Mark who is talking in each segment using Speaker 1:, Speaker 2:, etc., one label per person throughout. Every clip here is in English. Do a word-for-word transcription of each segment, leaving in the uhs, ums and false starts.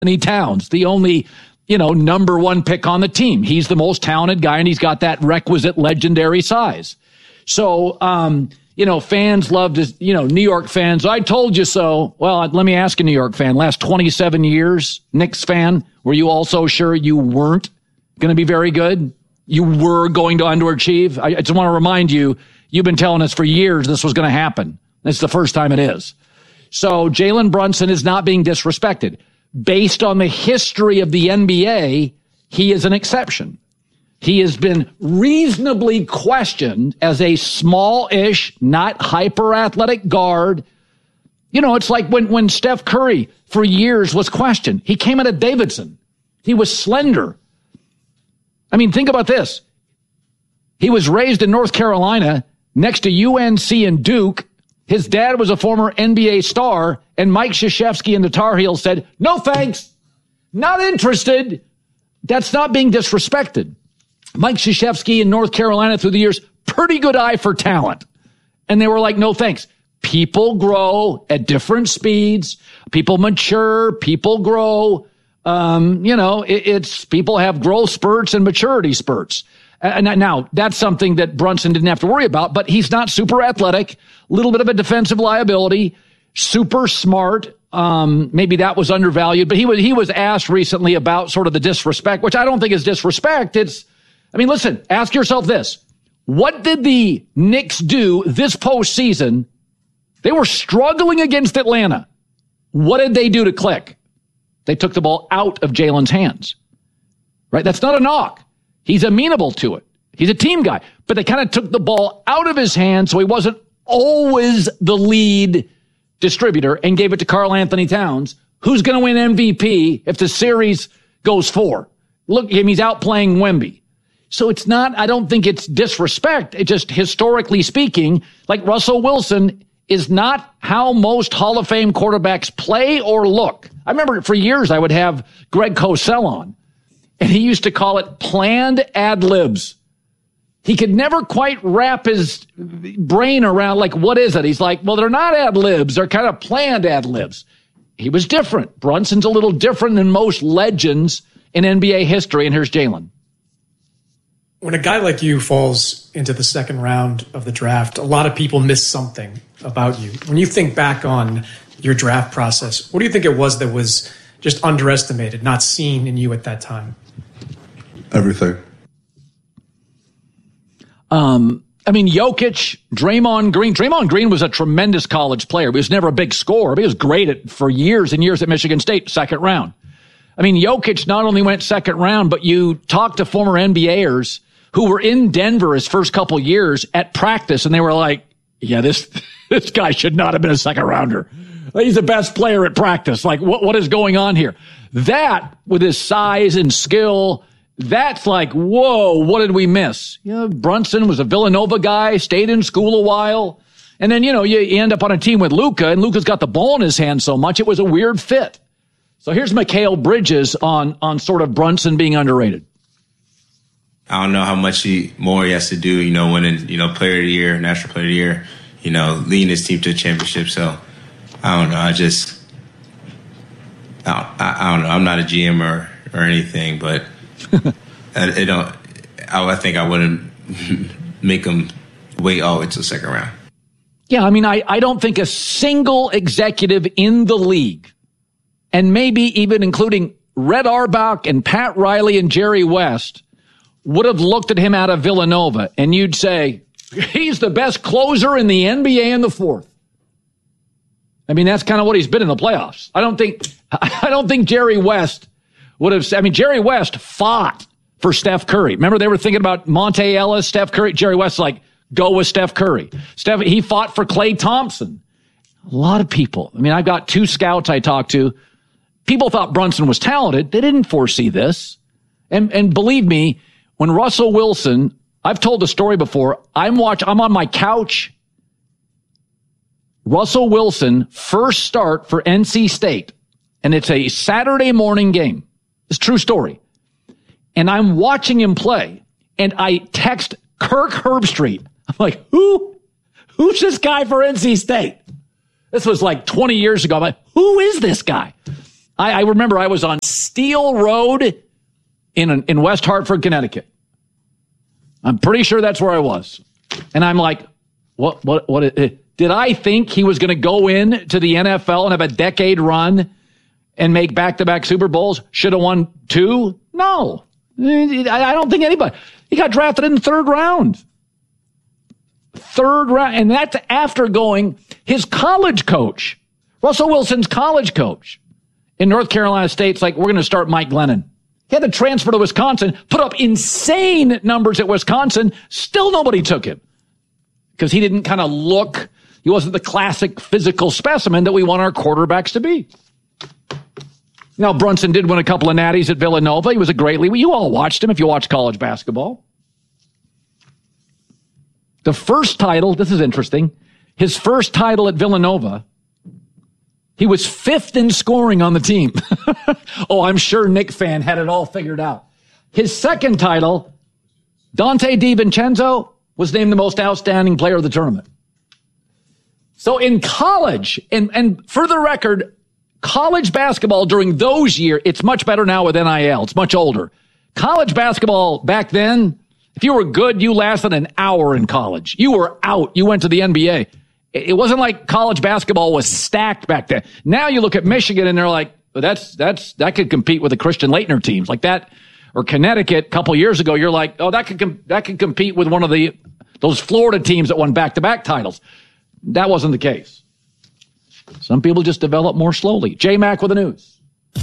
Speaker 1: Anthony Towns, the only, you know, number one pick on the team. He's the most talented guy, and he's got that requisite legendary size. So, um, you know, fans love to, you know, New York fans, I told you so. Well, let me ask a New York fan, last twenty-seven years, Knicks fan, were you also sure you weren't going to be very good? You were going to underachieve? I, I just want to remind you, you've been telling us for years this was going to happen. It's the first time it is. So Jalen Brunson is not being disrespected. Based on the history of the N B A, he is an exception. He has been reasonably questioned as a small-ish, not hyper-athletic guard. You know, it's like when, when Steph Curry for years was questioned. He came out of Davidson. He was slender. I mean, think about this. He was raised in North Carolina next to U N C and Duke. His dad was a former N B A star, and Mike Krzyzewski and the Tar Heels said, no thanks, not interested. That's not being disrespected. Mike Krzyzewski in North Carolina through the years, pretty good eye for talent. And they were like, no thanks. People grow at different speeds. People mature. People grow. Um, you know, it, it's people have growth spurts and maturity spurts. And now that's something that Brunson didn't have to worry about, but he's not super athletic, a little bit of a defensive liability, super smart. Um, maybe that was undervalued, but he was, he was asked recently about sort of the disrespect, which I don't think is disrespect. It's, I mean, listen, ask yourself this. What did the Knicks do this postseason? They were struggling against Atlanta. What did they do to click? They took the ball out of Jalen's hands, right? That's not a knock. He's amenable to it. He's a team guy, but they kind of took the ball out of his hands so he wasn't always the lead distributor and gave it to Karl Anthony Towns, who's going to win M V P if the series goes four. Look, I mean, he's outplaying Wemby. So it's not, I don't think it's disrespect. It just, historically speaking, like Russell Wilson is not how most Hall of Fame quarterbacks play or look. I remember for years I would have Greg Cosell on, and he used to call it planned ad libs. He could never quite wrap his brain around, like, what is it? He's like, well, they're not ad libs. They're kind of planned ad libs. He was different. Brunson's a little different than most legends in N B A history, and here's Jalen.
Speaker 2: When a guy like you falls into the second round of the draft, a lot of people miss something about you. When you think back on your draft process, what do you think it was that was just underestimated, not seen in you at that time?
Speaker 3: Everything.
Speaker 1: Um, I mean, Jokic, Draymond Green. Draymond Green was a tremendous college player. He was never a big scorer, but he was great at, for years and years at Michigan State, second round. I mean, Jokic not only went second round, but you talk to former N B Ers who were in Denver his first couple years at practice, and they were like, yeah, this this guy should not have been a second rounder. He's the best player at practice. Like, what what is going on here? That, with his size and skill, that's like, whoa, what did we miss? You know, Brunson was a Villanova guy, stayed in school a while. And then, you know, you, you end up on a team with Luka, and Luka's got the ball in his hand so much, it was a weird fit. So here's Mikal Bridges on, on sort of Brunson being underrated.
Speaker 4: I don't know how much he more he has to do, you know, winning, you know, player of the year, national player of the year, you know, leading his team to a championship. So I don't know. I just, I don't, I don't know. I'm not a G M or, or anything, but I, I don't, I, I think I wouldn't make him wait all the way to the second round.
Speaker 1: Yeah. I mean, I, I don't think a single executive in the league, and maybe even including Red Auerbach and Pat Riley and Jerry West, would have looked at him out of Villanova and you'd say, he's the best closer in the N B A in the fourth. I mean, that's kind of what he's been in the playoffs. I don't think, I don't think Jerry West would have said, I mean, Jerry West fought for Steph Curry. Remember, they were thinking about Monte Ellis, Steph Curry. Jerry West's like, go with Steph Curry. Steph, he fought for Klay Thompson. A lot of people. I mean, I've got two scouts I talked to. People thought Brunson was talented. They didn't foresee this. And, and believe me, when Russell Wilson, I've told the story before, I'm watch, I'm on my couch. Russell Wilson, first start for N C State, and it's a Saturday morning game. It's a true story. And I'm watching him play, and I text Kirk Herbstreit. I'm like, who? Who's this guy for N C State? This was like twenty years ago. I'm like, who is this guy? I, I remember I was on Steel Road in in West Hartford, Connecticut. I'm pretty sure that's where I was. And I'm like, what, what, what, it, did I think he was going to go in to the N F L and have a decade run and make back-to-back Super Bowls? Should have won two? No. I, I don't think anybody. He got drafted in the third round. Third round. And that's after going, his college coach, Russell Wilson's college coach in North Carolina State's like, we're going to start Mike Glennon. He had to transfer to Wisconsin, put up insane numbers at Wisconsin. Still nobody took him because he didn't kind of look, he wasn't the classic physical specimen that we want our quarterbacks to be. Now, Brunson did win a couple of natties at Villanova. He was a great leader. You all watched him if you watch college basketball. The first title, this is interesting, his first title at Villanova, he was fifth in scoring on the team. Oh, I'm sure Nick Fan had it all figured out. His second title, Dante DiVincenzo, was named the most outstanding player of the tournament. So in college, and, and for the record, college basketball during those years, it's much better now with N I L. It's much older. College basketball back then, if you were good, you lasted an hour in college. You were out. You went to the N B A. It wasn't like college basketball was stacked back then. Now you look at Michigan and they're like, well, that's, that's, that could compete with the Christian Laettner teams like that, or Connecticut a couple years ago. You're like, oh, that could, com- that could compete with one of the, those Florida teams that won back-to-back titles. That wasn't the case. Some people just develop more slowly. J-Mac with the news.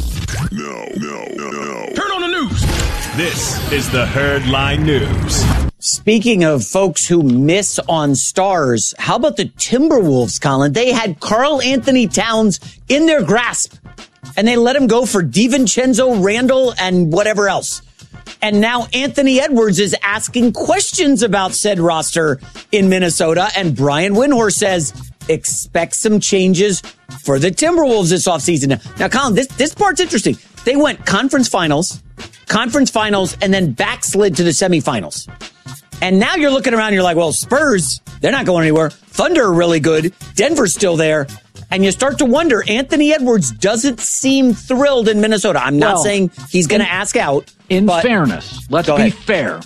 Speaker 5: No, no, no, no. Turn on the news. This is the Herdline News.
Speaker 6: Speaking of folks who miss on stars, how about the Timberwolves, Colin? They had Karl Anthony Towns in their grasp, and they let him go for DiVincenzo, Randall, and whatever else. And now Anthony Edwards is asking questions about said roster in Minnesota, and Brian Windhorst says, expect some changes for the Timberwolves this offseason. Now, Colin, this, this part's interesting. They went conference finals, conference finals, and then backslid to the semifinals. And now you're looking around, you're like, well, Spurs, they're not going anywhere. Thunder are really good. Denver's still there. And you start to wonder, Anthony Edwards doesn't seem thrilled in Minnesota. I'm not well, saying he's going to ask out.
Speaker 1: In but, fairness, let's be ahead. fair.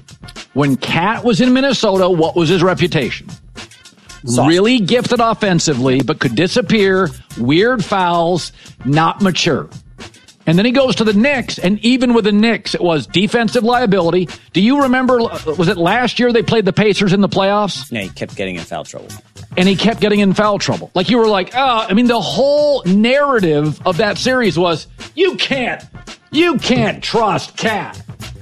Speaker 1: When Cat was in Minnesota, what was his reputation? Soft. Really gifted offensively, but could disappear, weird fouls, not mature. And then he goes to the Knicks, and even with the Knicks, it was defensive liability. Do you remember, was it last year they played the Pacers in the playoffs?
Speaker 6: Yeah, he kept getting in foul trouble.
Speaker 1: And he kept getting in foul trouble. Like you were like, oh, I mean, the whole narrative of that series was, you can't, you can't trust Cat.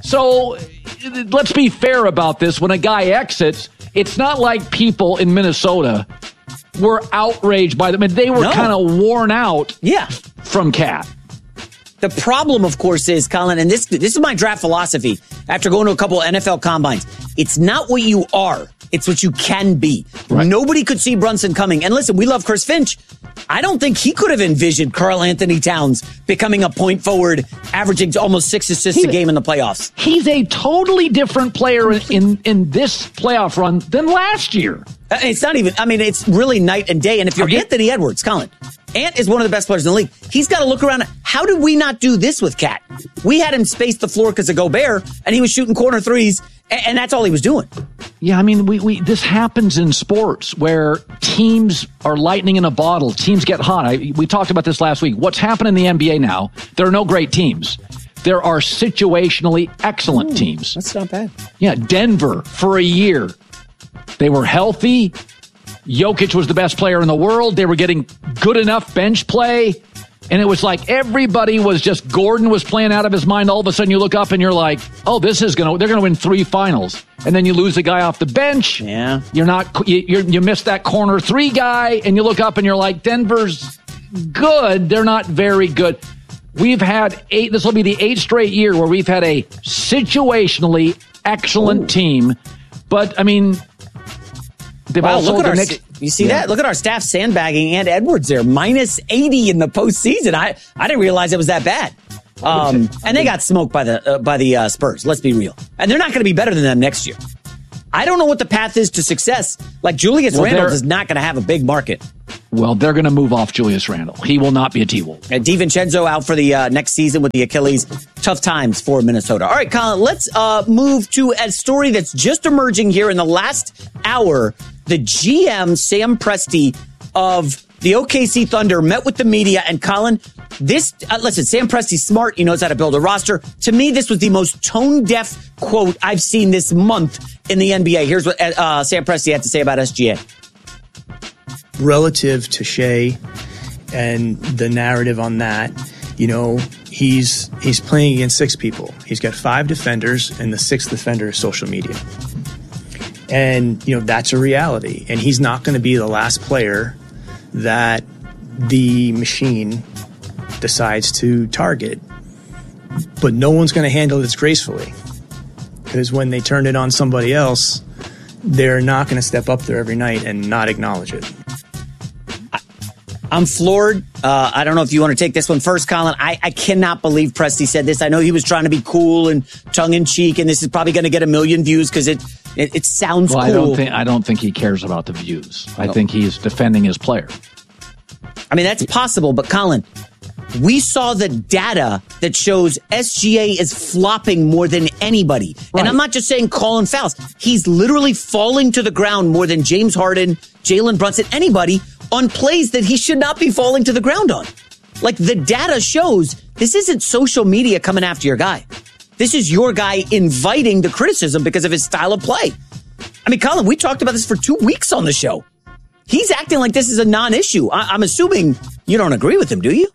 Speaker 1: So let's be fair about this. When a guy exits, it's not like people in Minnesota were outraged by them. I mean, they were no. kind of worn out
Speaker 6: yeah.
Speaker 1: from Cat.
Speaker 6: The problem, of course, is, Colin, and this this is my draft philosophy after going to a couple of N F L combines. It's not what you are. It's what you can be. Right. Nobody could see Brunson coming. And listen, we love Chris Finch. I don't think he could have envisioned Karl Anthony Towns becoming a point forward, averaging almost six assists he's, a game in the playoffs.
Speaker 1: He's a totally different player in, in, in this playoff run than last year.
Speaker 6: It's not even, I mean, it's really night and day. And if you're okay. Anthony Edwards, Colin, Ant is one of the best players in the league. He's got to look around. How did we not do this with Cat? We had him space the floor because of Gobert, and he was shooting corner threes, and, and that's all he was doing.
Speaker 1: Yeah, I mean, we, we this happens in sports where teams are lightning in a bottle. Teams get hot. I, we talked about this last week. What's happened in the N B A now, there are no great teams. There are situationally excellent
Speaker 6: Ooh,
Speaker 1: teams.
Speaker 6: That's not bad.
Speaker 1: Yeah, Denver for a year. They were healthy. Jokic was the best player in the world. They were getting good enough bench play. And it was like everybody was just, Gordon was playing out of his mind. All of a sudden you look up and you're like, oh, this is going to, they're going to win three finals. And then you lose the guy off the bench.
Speaker 6: Yeah.
Speaker 1: You're not, you you're, you missed that corner three guy. And you look up and you're like, Denver's good. They're not very good. We've had eight, this will be the eighth straight year where we've had a situationally excellent Ooh. team. But I mean, They've
Speaker 6: wow,
Speaker 1: also
Speaker 6: look at our,
Speaker 1: next,
Speaker 6: you see
Speaker 1: yeah.
Speaker 6: that? Look at our staff sandbagging and Edwards there. minus eighty in the postseason. I, I didn't realize it was that bad. Um, and they got smoked by the uh, by the uh, Spurs. Let's be real. And they're not going to be better than them next year. I don't know what the path is to success. Like Julius well, Randle is not going to have a big market.
Speaker 1: Well, they're going to move off Julius Randle. He will not be a T-Wolf.
Speaker 6: And DiVincenzo out for the uh, next season with the Achilles. Tough times for Minnesota. All right, Colin, let's uh, move to a story that's just emerging here in the last hour. The G M, Sam Presti, of the O K C Thunder met with the media. And Colin, this, uh, listen, Sam Presti's smart. He knows how to build a roster. To me, this was the most tone-deaf quote I've seen this month in the N B A. Here's what uh, Sam Presti had to say about S G A.
Speaker 7: Relative to Shea and the narrative on that, you know, he's he's playing against six people. He's got five defenders, and the sixth defender is social media. And, you know, that's a reality. And he's not going to be the last player that the machine decides to target. But no one's going to handle this gracefully. Because when they turn it on somebody else, they're not going to step up there every night and not acknowledge it.
Speaker 6: I'm floored. Uh, I don't know if you want to take this one first, Colin. I, I cannot believe Presti said this. I know he was trying to be cool and tongue-in-cheek, and this is probably going to get a million views because it, it it sounds
Speaker 1: well,
Speaker 6: cool.
Speaker 1: I don't think I don't think he cares about the views. I no. think he's defending his player.
Speaker 6: I mean, that's possible, but Colin, we saw the data that shows S G A is flopping more than anybody. Right. And I'm not just saying calling fouls. He's literally falling to the ground more than James Harden, Jalen Brunson, anybody on plays that he should not be falling to the ground on. Like, the data shows this isn't social media coming after your guy. This is your guy inviting the criticism because of his style of play. I mean, Colin, we talked about this for two weeks on the show. He's acting like this is a non-issue. I- I'm assuming you don't agree with him, do you?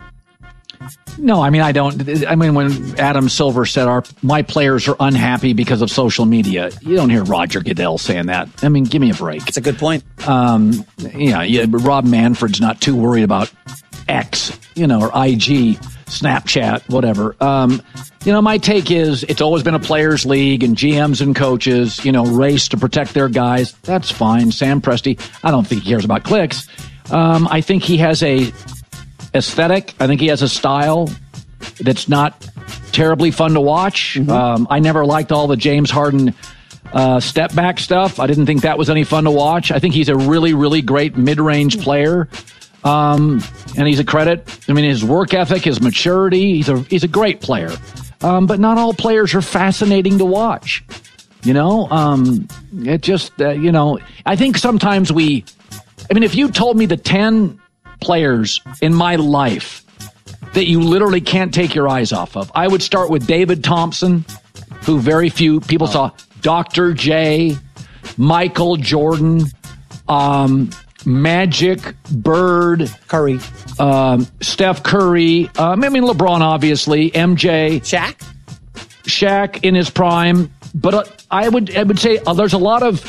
Speaker 1: No, I mean, I don't. I mean, when Adam Silver said our my players are unhappy because of social media, you don't hear Roger Goodell saying that. I mean, give me a break.
Speaker 6: It's a good point.
Speaker 1: Um, yeah, yeah, but Rob Manfred's not too worried about X, you know, or I G, Snapchat, whatever. Um, you know, my take is it's always been a players' league, and G Ms and coaches, you know, race to protect their guys. That's fine. Sam Presti, I don't think he cares about clicks. Um, I think he has a aesthetic. I think he has a style that's not terribly fun to watch. Mm-hmm. Um, I never liked all the James Harden uh, step back stuff. I didn't think that was any fun to watch. I think he's a really, really great mid-range player. Um, and he's a credit. I mean, his work ethic, his maturity, he's a, he's a great player. Um, but not all players are fascinating to watch. You know, um, it just, uh, you know, I think sometimes we, I mean, if you told me the ten players in my life that you literally can't take your eyes off of, I would start with David Thompson, who very few people oh. saw, Doctor J, Michael Jordan, um, Magic, Bird,
Speaker 6: Curry,
Speaker 1: um, Steph Curry, um, I mean, LeBron, obviously, M J,
Speaker 6: Shaq,
Speaker 1: Shaq in his prime. But uh, I would, I would say uh, there's a lot of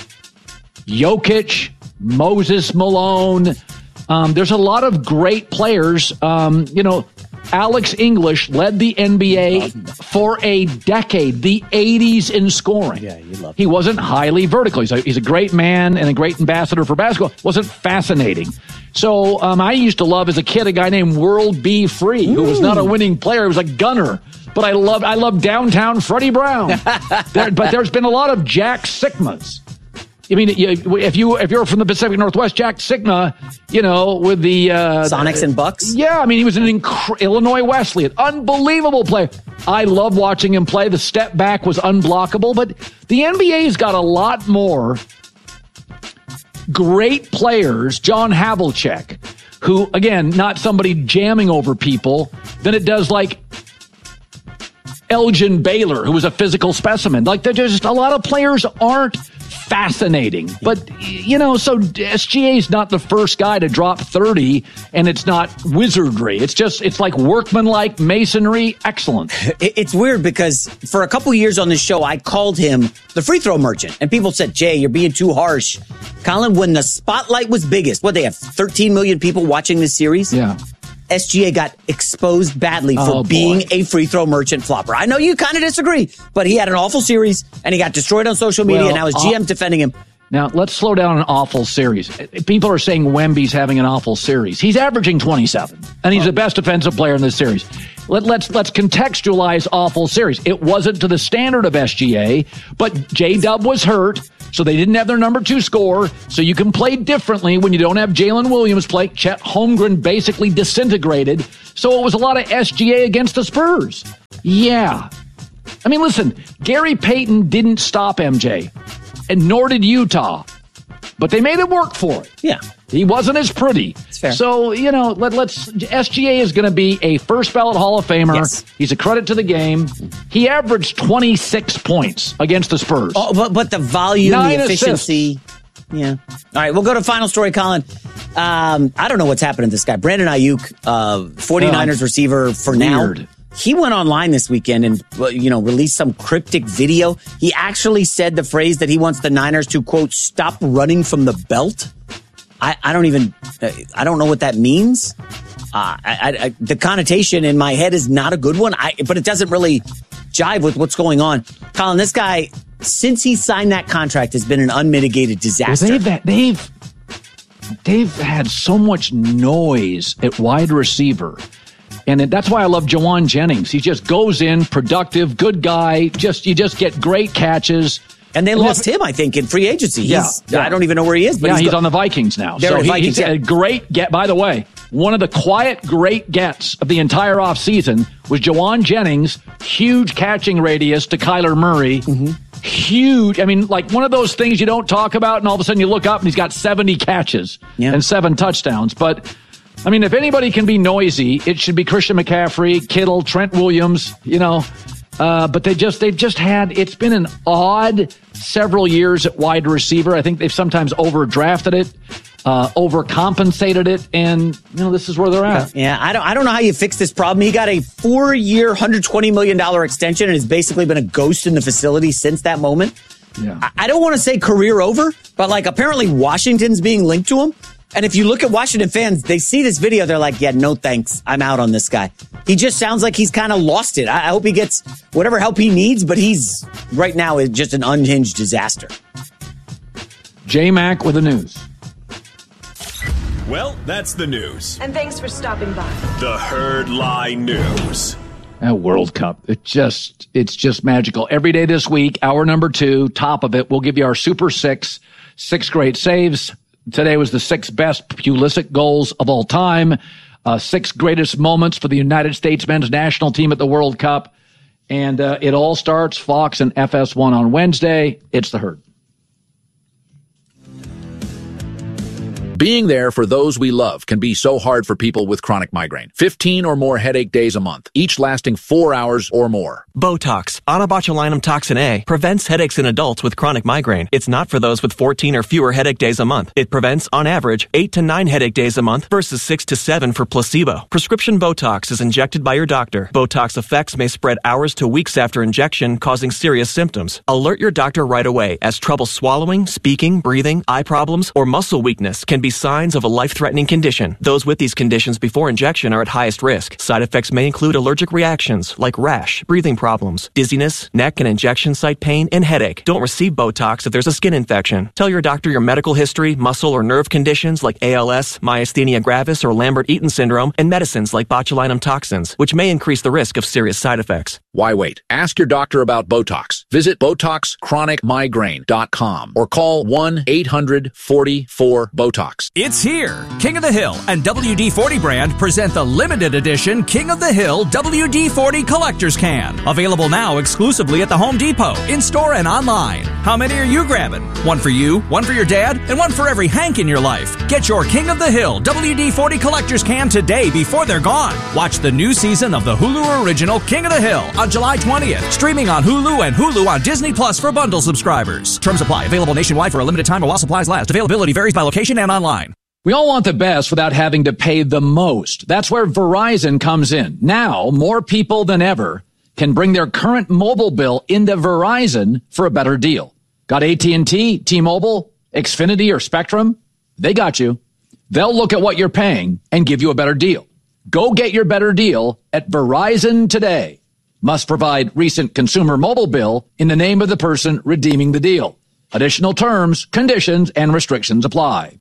Speaker 1: Jokic, Moses Malone. Um, there's a lot of great players. Um, you know, Alex English led the N B A for a decade, the eighties in scoring.
Speaker 6: Yeah, you love him.
Speaker 1: He wasn't highly vertical. He's a, he's a great man and a great ambassador for basketball. Wasn't fascinating. So um, I used to love as a kid a guy named World B. Free, who was not a winning player. He was a gunner. But I loved I loved downtown Freddie Brown. there, but there's been a lot of Jack Sikmas. I mean, if you if you're from the Pacific Northwest, Jack Sikma, you know, with the uh,
Speaker 6: Sonics and Bucks.
Speaker 1: Yeah, I mean, he was an inc- Illinois Wesleyan, unbelievable player. I love watching him play. The step back was unblockable, but the N B A's got a lot more great players. John Havlicek, who again, not somebody jamming over people, than it does like Elgin Baylor, who was a physical specimen. Like, there's just a lot of players aren't fascinating. But, you know, so S G A is not the first guy to drop thirty, and it's not wizardry. It's just, it's like workmanlike masonry excellence.
Speaker 6: It's weird because for a couple years on this show, I called him the free throw merchant. And people said, Jay, you're being too harsh. Colin, when the spotlight was biggest, what, they have thirteen million people watching this series?
Speaker 1: Yeah.
Speaker 6: S G A got exposed badly for
Speaker 1: oh,
Speaker 6: being a free throw merchant flopper. I know you kind of disagree, but he had an awful series and he got destroyed on social media, well, and now his G M defending him.
Speaker 1: Now, let's slow down an awful series. People are saying Wemby's having an awful series. He's averaging twenty-seven, and he's oh. the best defensive player in this series. Let, let's let's contextualize awful series. It wasn't to the standard of S G A, but J-Dub was hurt. So they didn't have their number two scorer. So you can play differently when you don't have Jalen Williams play. Chet Holmgren basically disintegrated. So it was a lot of S G A against the Spurs. Yeah. I mean, listen, Gary Payton didn't stop M J, and nor did Utah. But they made it work for it.
Speaker 6: Yeah.
Speaker 1: He wasn't as pretty.
Speaker 6: It's fair.
Speaker 1: So, you know, let, let's S G A is going to be a first ballot Hall of Famer.
Speaker 6: Yes.
Speaker 1: He's a credit to the game. He averaged twenty-six points against the Spurs.
Speaker 6: Oh, but, but the volume,
Speaker 1: Nine
Speaker 6: the efficiency. Assists. Yeah. All right, we'll go to final story, Colin. Um, I don't know what's happening to this guy. Brandon Ayuk, uh, 49ers
Speaker 1: oh,
Speaker 6: receiver for
Speaker 1: weird.
Speaker 6: now. He went online this weekend and, you know, released some cryptic video. He actually said the phrase that he wants the Niners to, quote, stop running from the belt. I, I don't even, I don't know what that means. Uh, I, I, the connotation in my head is not a good one, I, but it doesn't really jive with what's going on. Colin, this guy, since he signed that contract, has been an unmitigated disaster.
Speaker 1: Well, they've, they've, they've had so much noise at wide receiver. And that's why I love Jawan Jennings. He just goes in, productive, good guy. Just you just get great catches.
Speaker 6: And they lost him, I think, in free agency. He's,
Speaker 1: yeah, yeah.
Speaker 6: I don't even know where he is. But
Speaker 1: yeah,
Speaker 6: he's,
Speaker 1: he's
Speaker 6: go-
Speaker 1: on the Vikings now.
Speaker 6: They're
Speaker 1: so
Speaker 6: the
Speaker 1: he,
Speaker 6: Vikings,
Speaker 1: he's
Speaker 6: yeah.
Speaker 1: a great get. By the way, one of the quiet great gets of the entire offseason was Jawan Jennings, huge catching radius to Kyler Murray. Mm-hmm. Huge. I mean, like one of those things you don't talk about, and all of a sudden you look up and he's got seventy catches
Speaker 6: yeah.
Speaker 1: and seven touchdowns. But I mean, if anybody can be noisy, it should be Christian McCaffrey, Kittle, Trent Williams, you know. Uh, but they just, they've just had, it's been an odd several years at wide receiver. I think they've sometimes overdrafted it, uh, overcompensated it, and, you know, this is where they're at.
Speaker 6: Yeah, I don't, I don't know how you fix this problem. He got a four-year, one hundred twenty million dollars extension and has basically been a ghost in the facility since that moment.
Speaker 1: Yeah.
Speaker 6: I, I don't want to say career over, but, like, apparently Washington's being linked to him. And if you look at Washington fans, they see this video, they're like, yeah, no thanks. I'm out on this guy. He just sounds like he's kind of lost it. I, I hope he gets whatever help he needs, but he's right now is just an unhinged disaster.
Speaker 1: J-Mac with the news.
Speaker 5: Well, that's the news.
Speaker 8: And thanks for stopping by.
Speaker 5: The Herd Lie News.
Speaker 1: That World Cup, it just, it's just magical. Every day this week, hour number two, top of it, we'll give you our Super Six, six great saves. Today was the six best Pulisic goals of all time, uh, six greatest moments for the United States men's national team at the World Cup. And uh, it all starts Fox and F S one on Wednesday. It's the Herd.
Speaker 9: Being there for those we love can be so hard for people with chronic migraine. fifteen or more headache days a month, each lasting four hours or more.
Speaker 10: Botox, onabotulinum toxin A, prevents headaches in adults with chronic migraine. It's not for those with fourteen or fewer headache days a month. It prevents, on average, eight to nine headache days a month versus six to seven for placebo. Prescription Botox is injected by your doctor. Botox effects may spread hours to weeks after injection, causing serious symptoms. Alert your doctor right away, as trouble swallowing, speaking, breathing, eye problems, or muscle weakness can be signs of a life-threatening condition. Those with these conditions before injection are at highest risk. Side effects may include allergic reactions like rash, breathing problems, dizziness, neck and injection site pain, and headache. Don't receive Botox if there's a skin infection. Tell your doctor your medical history, muscle or nerve conditions like A L S, myasthenia gravis, or Lambert-Eaton syndrome, and medicines like botulinum toxins, which may increase the risk of serious side effects.
Speaker 9: Why wait? Ask your doctor about Botox. Visit Botox Chronic Migraine dot com or call one eight hundred forty-four BOTOX.
Speaker 11: It's here. King of the Hill and W D forty brand present the limited edition King of the Hill W D forty Collector's Can. Available now exclusively at the Home Depot, in-store and online. How many are you grabbing? One for you, one for your dad, and one for every Hank in your life. Get your King of the Hill W D forty Collector's Can today before they're gone. Watch the new season of the Hulu original King of the Hill on July twentieth. Streaming on Hulu and Hulu on Disney Plus for bundle subscribers. Terms apply. Available nationwide for a limited time while supplies last. Availability varies by location and online.
Speaker 1: We all want the best without having to pay the most. That's where Verizon comes in. Now, more people than ever can bring their current mobile bill into Verizon for a better deal. Got A T and T, T-Mobile, Xfinity, or Spectrum? They got you. They'll look at what you're paying and give you a better deal. Go get your better deal at Verizon today. Must provide recent consumer mobile bill in the name of the person redeeming the deal. Additional terms, conditions, and restrictions apply.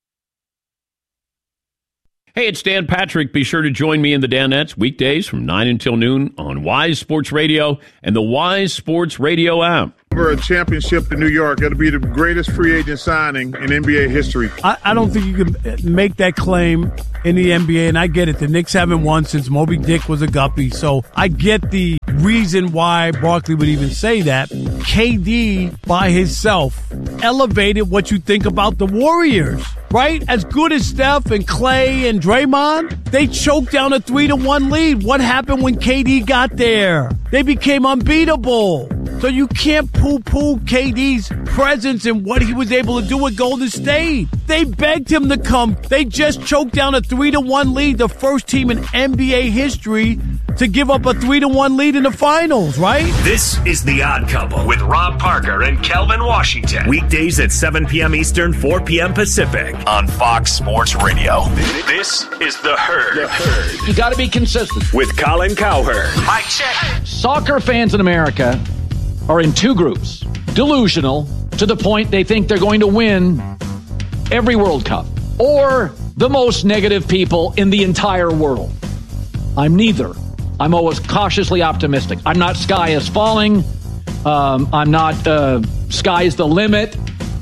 Speaker 12: Hey, it's Dan Patrick. Be sure to join me in the Danettes weekdays from nine until noon on Wise Sports Radio and the Wise Sports Radio app.
Speaker 8: A championship to New York. It'll be the greatest free agent signing in N B A history.
Speaker 13: I, I don't think you can make that claim in the N B A, and I get it. The Knicks haven't won since Moby Dick was a guppy, so I get the reason why Barkley would even say that. K D, by himself, elevated what you think about the Warriors, right? As good as Steph and Clay and Draymond, they choked down a three to one lead. What happened when K D got there? They became unbeatable. So you can't poo-poo K D's presence and what he was able to do with Golden State. They begged him to come. They just choked down a three to one lead, the first team in N B A history to give up a three to one lead in the finals, right?
Speaker 5: This is The Odd Couple with Rob Parker and Kelvin Washington. Weekdays at seven p.m. Eastern, four p.m. Pacific on Fox Sports Radio. This is The Herd. The Herd.
Speaker 1: You got to be consistent.
Speaker 5: With Colin Cowherd.
Speaker 1: Mike check. Soccer fans in America are in two groups. Delusional to the point they think they're going to win every World Cup, or the most negative people in the entire world. I'm neither. I'm always cautiously optimistic. I'm not sky is falling. Um, I'm not uh, sky's the limit.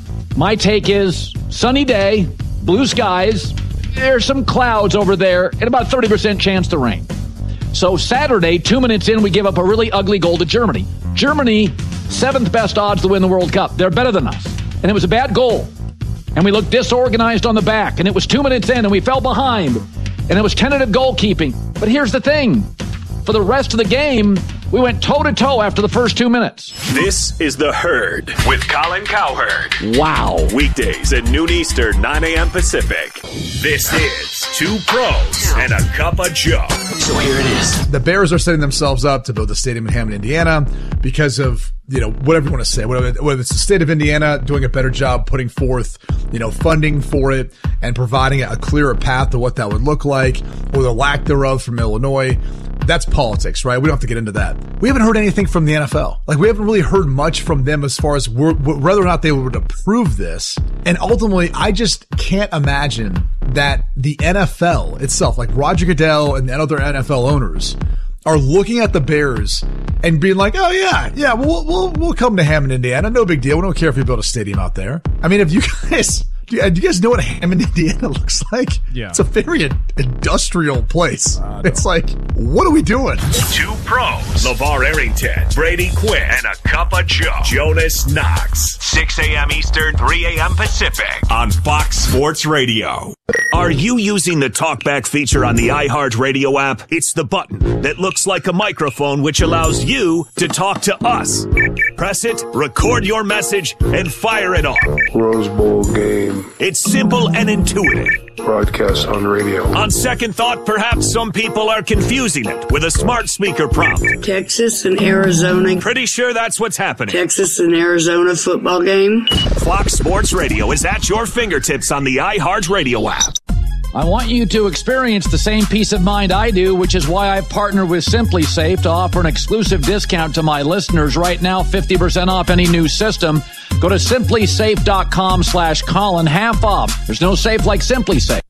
Speaker 1: My take is sunny day, blue skies. There's some clouds over there and about a thirty percent chance to rain. So Saturday, two minutes in, we give up a really ugly goal to Germany. Germany, seventh best odds to win the World Cup. They're better than us. And it was a bad goal. And we looked disorganized on the back. And it was two minutes in and we fell behind. And it was tentative goalkeeping. But here's the thing. For the rest of the game, we went toe-to-toe after the first two minutes.
Speaker 5: This is The Herd with Colin Cowherd.
Speaker 1: Wow.
Speaker 5: Weekdays at noon Eastern, nine a.m. Pacific. This is Two Pros and a Cup of Joe.
Speaker 14: So here it is. The Bears are setting themselves up to build a stadium in Hammond, Indiana, because of, you know, whatever you want to say, whether, whether it's the state of Indiana doing a better job putting forth, you know, funding for it and providing a clearer path to what that would look like, or the lack thereof from Illinois. That's politics, right? We don't have to get into that. We haven't heard anything from the N F L. Like, we haven't really heard much from them as far as whether or not they would approve this. And ultimately, I just can't imagine that the N F L itself, like Roger Goodell and other N F L owners, are looking at the Bears and being like, oh, yeah, yeah, we'll, we'll, we'll come to Hammond, Indiana. No big deal. We don't care if you build a stadium out there. I mean, if you guys... Do you, do you guys know what Hammond, Indiana looks like? Yeah. It's a very industrial place. It's like, what are we doing?
Speaker 5: Two pros. LeVar Arrington, Brady Quinn, and a Cup of Joe. Jonas Knox. six a.m. Eastern, three a.m. Pacific on Fox Sports Radio. Are you using the TalkBack feature on the iHeartRadio app? It's the button that looks like a microphone, which allows you to talk to us. Press it, record your message, and fire it off.
Speaker 15: Rose Bowl game.
Speaker 5: It's simple and intuitive.
Speaker 15: Broadcast on radio.
Speaker 5: On second thought, perhaps some people are confusing it with a smart speaker prompt.
Speaker 16: Texas and Arizona.
Speaker 5: Pretty sure that's what's happening.
Speaker 16: Texas and Arizona football game.
Speaker 5: Fox Sports Radio is at your fingertips on the iHeartRadio app.
Speaker 1: I want you to experience the same peace of mind I do, which is why I've partnered with Simply Safe to offer an exclusive discount to my listeners right now, fifty percent off any new system. Go to simplysafe.com slash Colin, half off. There's no safe like Simply Safe.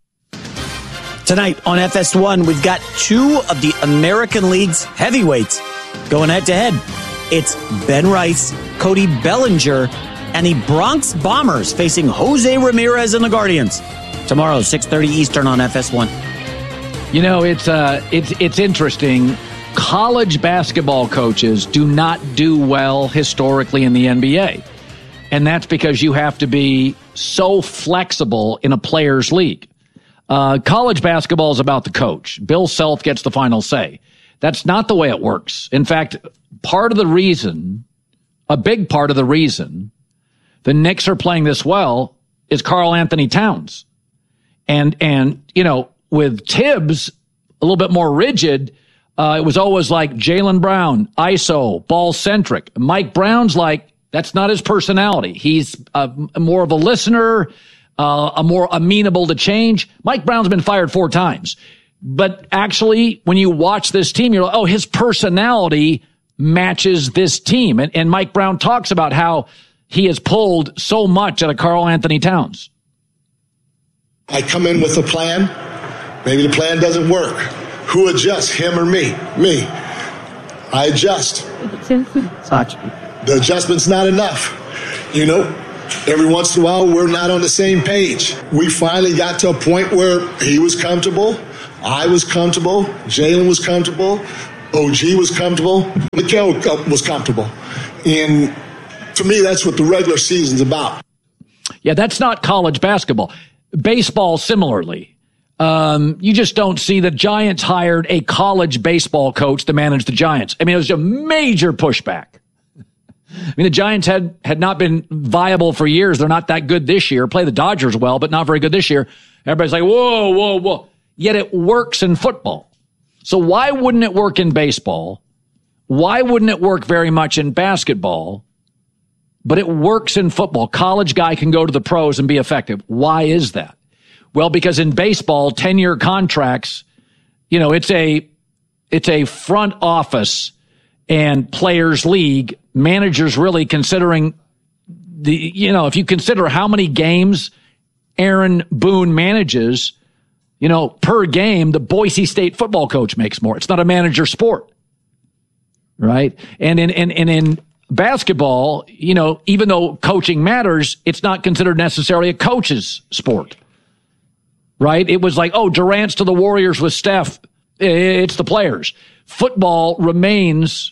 Speaker 6: Tonight on F S one, we've got two of the American League's heavyweights going head-to-head. It's Ben Rice, Cody Bellinger, and the Bronx Bombers facing Jose Ramirez and the Guardians. Tomorrow, six thirty Eastern on F S one.
Speaker 1: You know, it's uh, it's it's interesting. College basketball coaches do not do well historically in the N B A. And that's because you have to be so flexible in a player's league. Uh, college basketball is about the coach. Bill Self gets the final say. That's not the way it works. In fact, part of the reason, a big part of the reason the Knicks are playing this well is Karl Anthony Towns. And, and, you know, with Tibbs, a little bit more rigid, uh, it was always like Jaylen Brown, I S O, ball-centric. Mike Brown's like, that's not his personality. He's a, a more of a listener, uh, a more amenable to change. Mike Brown's been fired four times. But actually, when you watch this team, you're like, oh, his personality matches this team. And, and Mike Brown talks about how he has pulled so much out of Karl Anthony Towns.
Speaker 17: I come in with a plan. Maybe the plan doesn't work. Who adjusts, him or me? Me. I adjust.
Speaker 6: Such.
Speaker 17: The adjustment's not enough. You know, every once in a while, we're not on the same page. We finally got to a point where he was comfortable, I was comfortable, Jalen was comfortable, O G was comfortable, Mikal was comfortable. And to me, that's what the regular season's about.
Speaker 1: Yeah, that's not college basketball. Baseball, similarly. Um, you just don't see the Giants hired a college baseball coach to manage the Giants. I mean, it was a major pushback. I mean, the Giants had, had not been viable for years. They're not that good this year. Play the Dodgers well, but not very good this year. Everybody's like, whoa, whoa, whoa. Yet it works in football. So why wouldn't it work in baseball? Why wouldn't it work very much in basketball? But it works in football. College guy can go to the pros and be effective. Why is that? Well, because in baseball, ten-year contracts, you know, it's a, it's a front office and players league. Managers really considering the, you know, if you consider how many games Aaron Boone manages, you know, per game, the Boise State football coach makes more. It's not a manager sport, right? And in, in, and in basketball, you know, even though coaching matters, it's not considered necessarily a coach's sport, right? It was like, oh, Durant's to the Warriors with Steph. It's the players. Football remains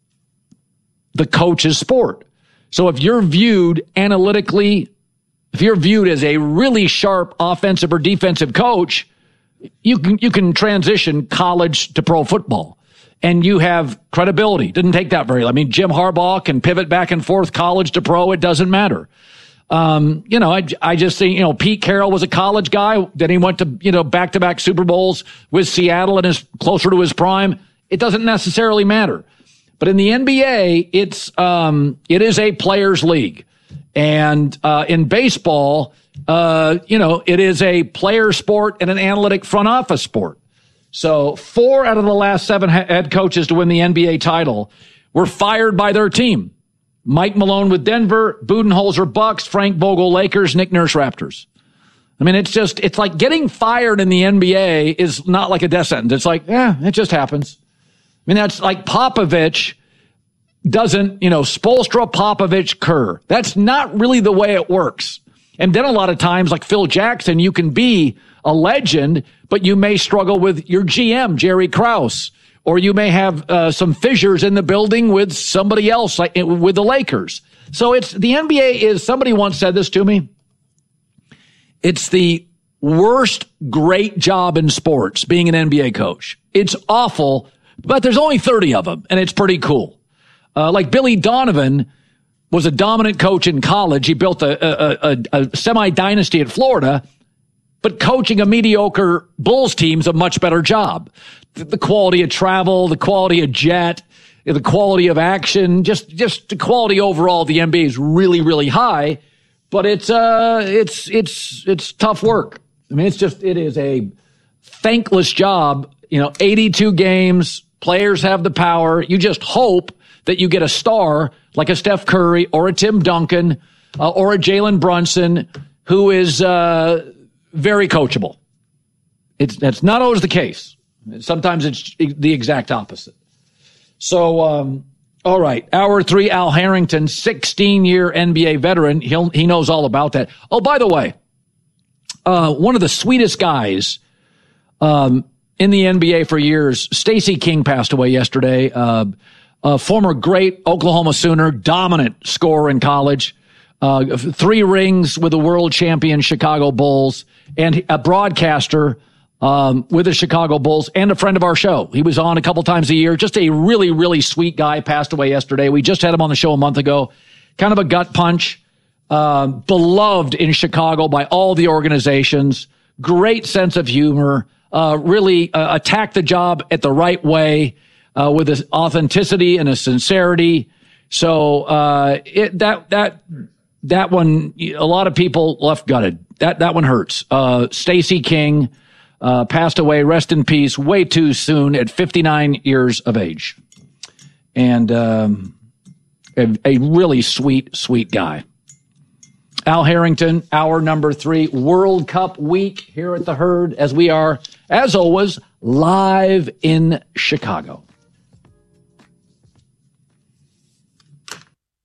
Speaker 1: the coach's sport. So if you're viewed analytically, if you're viewed as a really sharp offensive or defensive coach, you can, you can transition college to pro football and you have credibility. Didn't take that very long. I mean, Jim Harbaugh can pivot back and forth college to pro. It doesn't matter. Um, you know, I, I just think, you know, Pete Carroll was a college guy. Then he went to, you know, back-to-back Super Bowls with Seattle and is closer to his prime. It doesn't necessarily matter. But in the N B A, it's um, it is a players' league, and uh, in baseball, uh, you know, it is a player sport and an analytic front office sport. So four out of the last seven head coaches to win the N B A title were fired by their team. Mike Malone with Denver, Budenholzer Bucks, Frank Vogel Lakers, Nick Nurse Raptors. I mean, it's just it's like getting fired in the N B A is not like a death sentence. It's like, yeah, it just happens. I mean, that's like Popovich doesn't, you know, Spoelstra, Popovich, Kerr. That's not really the way it works. And then a lot of times, like Phil Jackson, you can be a legend, but you may struggle with your G M, Jerry Krause, or you may have uh, some fissures in the building with somebody else, like with the Lakers. So it's the N B A is, somebody once said this to me, it's the worst great job in sports, being an N B A coach. It's awful. But there's only thirty of them, and it's pretty cool. Uh, like Billy Donovan was a dominant coach in college. He built a, a, a, a semi-dynasty at Florida, but coaching a mediocre Bulls team is a much better job. The, the quality of travel, the quality of jet, the quality of action, just just the quality overall of the N B A is really, really high. But it's uh, it's it's it's tough work. I mean, it's just it is a thankless job. You know, eighty-two games, players have the power. You just hope that you get a star like a Steph Curry or a Tim Duncan uh, or a Jalen Brunson who is uh, very coachable. It's that's not always the case. Sometimes it's the exact opposite. So, um, all right, hour three, Al Harrington, sixteen-year N B A veteran. He'll, he knows all about that. Oh, by the way, uh, one of the sweetest guys um, in the N B A for years, Stacey King passed away yesterday. Uh, a former great Oklahoma Sooner, dominant scorer in college, uh, three rings with the world champion Chicago Bulls, and a broadcaster um, with the Chicago Bulls, and a friend of our show. He was on a couple times a year. Just a really, really sweet guy. Passed away yesterday. We just had him on the show a month ago. Kind of a gut punch. Uh, beloved in Chicago by all the organizations. Great sense of humor. Uh, really uh, attacked the job at the right way uh, with his authenticity and a sincerity. So uh, it, that that that one, a lot of people left gutted. That that one hurts. Uh, Stacey King uh, passed away. Rest in peace. Way too soon at fifty-nine years of age, and um, a, a really sweet, sweet guy. Al Harrington, hour number three, World Cup week here at the Herd, as we are, as always, live in Chicago.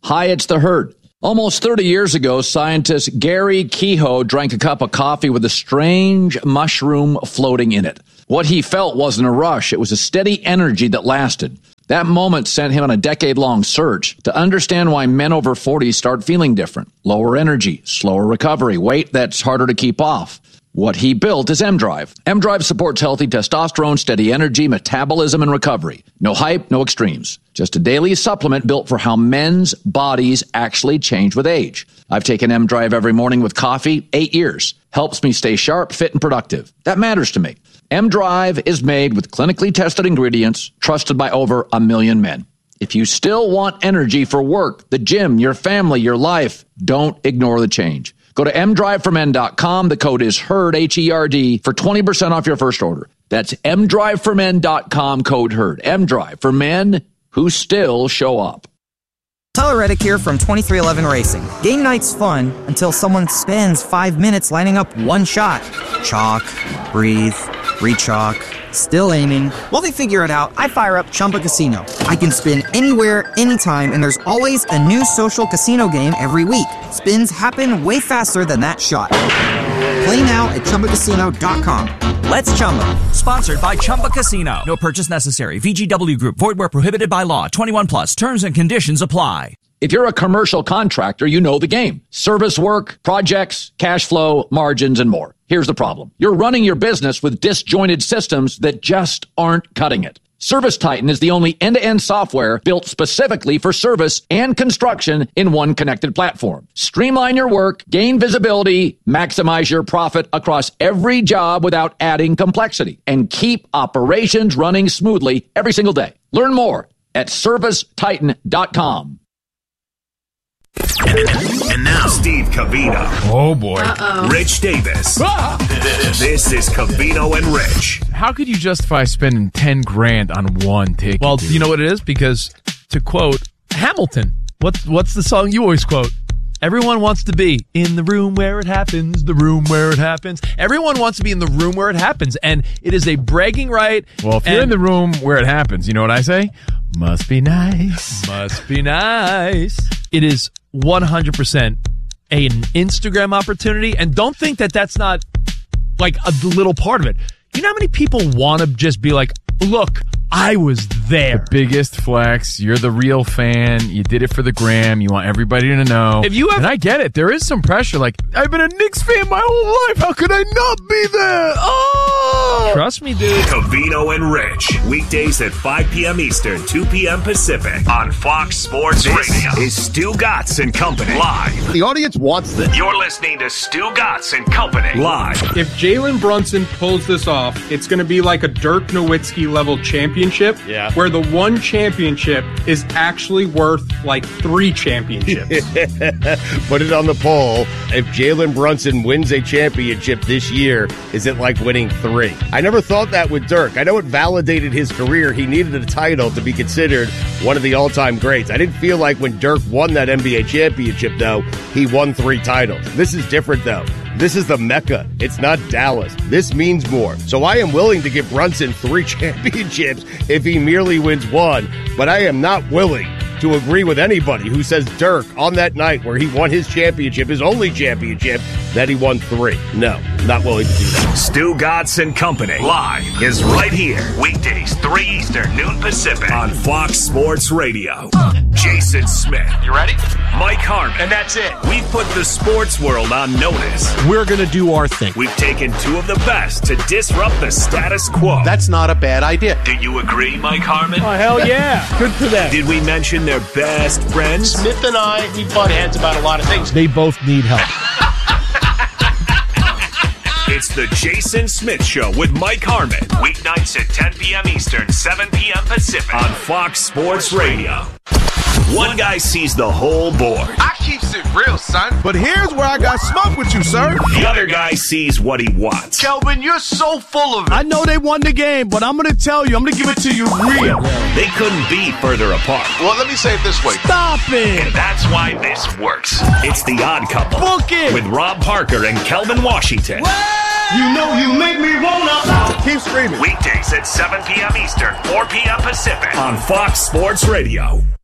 Speaker 1: Hi, it's the Herd. Almost thirty years ago, scientist Gary Kehoe drank a cup of coffee with a strange mushroom floating in it. What he felt wasn't a rush. It was a steady energy that lasted. That moment sent him on a decade-long search to understand why men over forty start feeling different. Lower energy, slower recovery, weight that's harder to keep off. What he built is M-Drive. M-Drive supports healthy testosterone, steady energy, metabolism, and recovery. No hype, no extremes. Just a daily supplement built for how men's bodies actually change with age. I've taken M-Drive every morning with coffee, eight years. Helps me stay sharp, fit, and productive. That matters to me. M-Drive is made with clinically tested ingredients, trusted by over a million men. If you still want energy for work, the gym, your family, your life, don't ignore the change. Go to m drive for men dot com. The code is HERD, H E R D, for twenty percent off your first order. That's m drive for men dot com, code HERD. M-Drive for men who still show up.
Speaker 18: Tyler Reddick here from twenty-three eleven Racing. Game night's fun until someone spends five minutes lining up one shot. Chalk, breathe, re-chalk, still aiming. While they figure it out, I fire up Chumba Casino. I can spin anywhere, anytime, and there's always a new social casino game every week. Spins happen way faster than that shot. Play now at chumba casino dot com. Let's Chumba.
Speaker 11: Sponsored by Chumba Casino. No purchase necessary. V G W Group. Void where prohibited by law. twenty-one plus. Terms and conditions apply.
Speaker 1: If you're a commercial contractor, you know the game. Service work, projects, cash flow, margins, and more. Here's the problem. You're running your business with disjointed systems that just aren't cutting it. ServiceTitan is the only end-to-end software built specifically for service and construction in one connected platform. Streamline your work, gain visibility, maximize your profit across every job without adding complexity, and keep operations running smoothly every single day. Learn more at service titan dot com.
Speaker 5: And now, Steve Covino.
Speaker 19: Oh, boy.
Speaker 5: Uh-oh. Rich Davis. Ah! This is Covino and Rich.
Speaker 19: How could you justify spending ten grand on one ticket?
Speaker 20: Well,
Speaker 19: dude?
Speaker 20: You know what it is? Because, to quote Hamilton, what's, what's the song you always quote? Everyone wants to be in the room where it happens, the room where it happens. Everyone wants to be in the room where it happens, and it is a bragging right.
Speaker 19: Well, if you're in the room where it happens, you know what I say? Must be nice.
Speaker 20: Must be nice. It is one hundred percent an Instagram opportunity, and don't think that that's not like a little part of it. You know how many people want to just be like, look, I was there.
Speaker 19: The biggest flex. You're the real fan. You did it for the gram. You want everybody to know.
Speaker 20: If you have,
Speaker 19: and I get it. There is some pressure. Like, I've been a Knicks fan my whole life. How could I not be there? Oh!
Speaker 20: Trust me, dude.
Speaker 5: Covino and Rich. Weekdays at five p.m. Eastern, two p.m. Pacific on Fox Sports this Radio. Is Stu Gatz and Company live.
Speaker 21: The audience wants this.
Speaker 5: You're listening to Stu Gatz and Company live.
Speaker 22: If Jalen Brunson pulls this off, it's going to be like a Dirk Nowitzki level championship,
Speaker 21: yeah.
Speaker 22: where the one championship is actually worth like three championships.
Speaker 21: Put it on the poll. If Jalen Brunson wins a championship this year, is it like winning three? I never thought that with Dirk. I know it validated his career. He needed a title to be considered one of the all-time greats. I didn't feel like when Dirk won that N B A championship, though, he won three titles. This is different, though. This is the Mecca. It's not Dallas. This means more. So I am willing to give Brunson three championships if he merely wins one, but I am not willing to agree with anybody who says Dirk on that night where he won his championship, his only championship, that he won three. No, not willing to do that.
Speaker 5: Stu Gatz and Company live is right here. Weekdays, three Eastern, noon Pacific on Fox Sports Radio. Jason Smith.
Speaker 23: You ready?
Speaker 5: Mike Harmon.
Speaker 23: And that's it.
Speaker 5: We've put the sports world on notice.
Speaker 23: We're going to do our thing.
Speaker 5: We've taken two of the best to disrupt the status quo.
Speaker 23: That's not a bad idea.
Speaker 5: Do you agree, Mike Harmon?
Speaker 23: Oh, hell yeah. Good for them.
Speaker 5: Did we mention their best friends?
Speaker 23: Smith and I, we butt heads about a lot of things.
Speaker 20: They both need help.
Speaker 5: It's the Jason Smith Show with Mike Harmon. Weeknights at ten p.m. Eastern, seven p.m. Pacific on Fox Sports Radio. One guy sees the whole board.
Speaker 23: I keeps it real, son.
Speaker 21: But here's where I got smoked with you, sir.
Speaker 5: The other guy sees what he wants.
Speaker 23: Kelvin, you're so full of it.
Speaker 13: I know they won the game, but I'm going to tell you, I'm going to give it to you real.
Speaker 5: They couldn't be further apart.
Speaker 23: Well, let me say it this way.
Speaker 13: Stop it.
Speaker 5: And that's why this works. It's The Odd Couple.
Speaker 13: Book it.
Speaker 5: With Rob Parker and Kelvin Washington.
Speaker 23: You know you make me wanna.
Speaker 21: Keep screaming.
Speaker 5: Weekdays at seven p.m. Eastern, four p.m. Pacific on Fox Sports Radio.